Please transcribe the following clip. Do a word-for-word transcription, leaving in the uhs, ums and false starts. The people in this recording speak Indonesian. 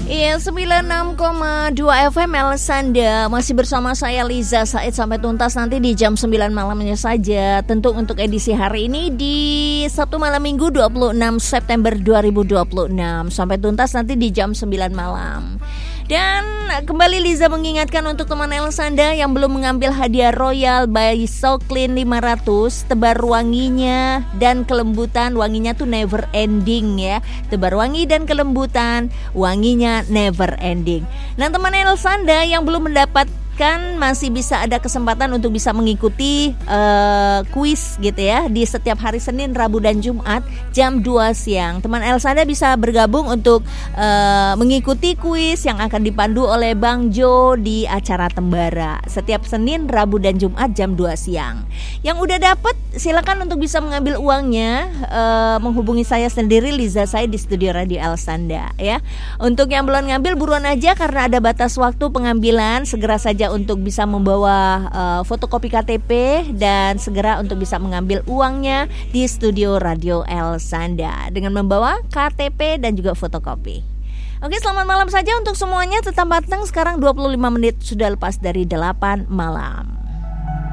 Iya, sembilan puluh enam koma dua F M Elsanda. Masih bersama saya Liza Said sampai tuntas nanti di jam sembilan malamnya saja. Tentu untuk edisi hari ini di Sabtu malam Minggu dua puluh enam September dua ribu dua puluh enam. Sampai tuntas nanti di jam sembilan malam. Dan kembali Liza mengingatkan untuk teman Elsanda yang belum mengambil hadiah Royal by So Clean lima ratus, tebar wanginya dan kelembutan, wanginya tuh never ending ya. Tebar wangi dan kelembutan, wanginya never ending. Nah, teman Elsanda yang belum mendapatkan, masih bisa ada kesempatan untuk bisa mengikuti uh, kuis gitu ya di setiap hari Senin, Rabu dan Jumat jam dua siang. Teman Elsanda bisa bergabung untuk uh, mengikuti kuis yang akan dipandu oleh Bang Jo di acara Tembara setiap Senin, Rabu dan Jumat jam dua siang. Yang udah dapet silakan untuk bisa mengambil uangnya, uh, menghubungi saya sendiri Liza saya di studio Radio Elsanda ya. Untuk yang belum ngambil buruan aja karena ada batas waktu pengambilan, segera saja untuk bisa membawa uh, fotokopi K T P dan segera untuk bisa mengambil uangnya di studio Radio Elsanda dengan membawa K T P dan juga fotokopi. Oke, selamat malam saja untuk semuanya. Tetap matang, sekarang dua puluh lima menit sudah lepas dari delapan malam.